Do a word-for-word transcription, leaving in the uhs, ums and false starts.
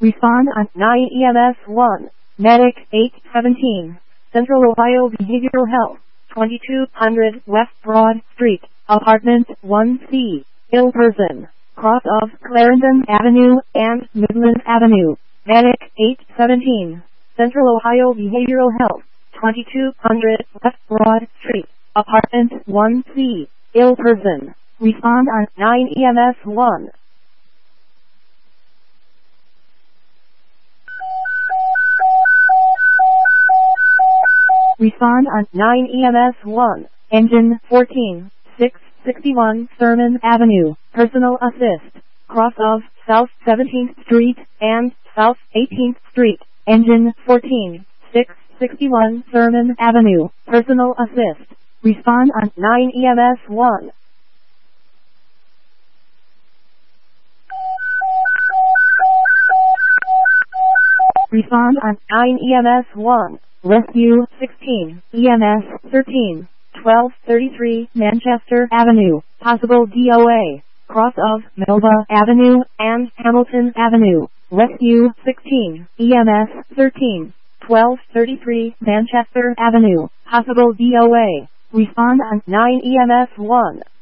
Respond on nine E M S one. Medic eight seventeen. Central Ohio Behavioral Health. twenty-two hundred West Broad Street, Apartment one C. Ill person. Cross of Clarendon Avenue and Midland Avenue. Medic eight seventeen. Central Ohio Behavioral Health. twenty-two hundred West Broad Street, Apartment one C. Ill person. Respond on nine E M S one. Respond on nine E M S one. Engine fourteen, six sixty-one Thurman Avenue. Personal assist. Cross of South seventeenth Street and South eighteenth Street. Engine fourteen, six sixty-one Thurman Avenue. Personal assist. Respond on nine E M S one. Respond on nine E M S one. Rescue sixteen, E M S thirteen, twelve thirty-three Manchester Avenue. Possible D O A. Cross of Melba Avenue and Hamilton Avenue. Rescue sixteen, E M S thirteen, twelve thirty-three Manchester Avenue. Possible D O A. Respond on nine E M S one.